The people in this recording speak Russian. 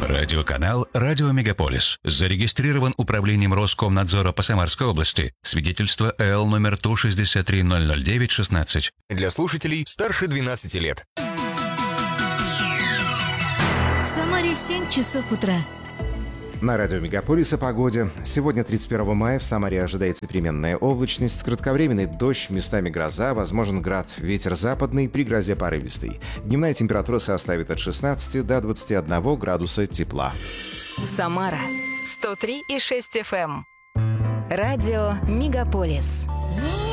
Радиоканал «Радио Мегаполис». Зарегистрирован управлением Роскомнадзора по Самарской области. Свидетельство ЭЛ номер Ту-63-009-16. Для слушателей старше 12 лет. В Самаре 7 часов утра. На радио Мегаполис о погоде. Сегодня, 31 мая, в Самаре ожидается переменная облачность, кратковременный дождь, местами гроза, возможен град, ветер западный, при грозе порывистый. Дневная температура составит от 16 до 21 градуса тепла. Самара 103,6 FM. Радио Мегаполис.